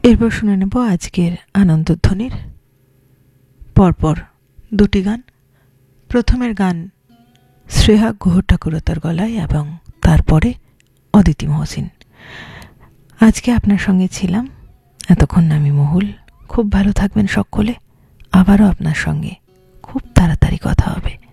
এরপর শুনে নেব আজকের আনন্দধ্বনির পরপর দুটি গান। প্রথমের গান শ্রেয়া ঘোষ ঠাকুরতার গলায় এবং তারপরে অদিতি মহসিন। আজকে আপনার সঙ্গে ছিলাম এতক্ষণ আমি মহুল। খুব ভালো থাকবেন সকলে। আবারও আপনার সঙ্গে খুব তাড়াতাড়ি কথা হবে।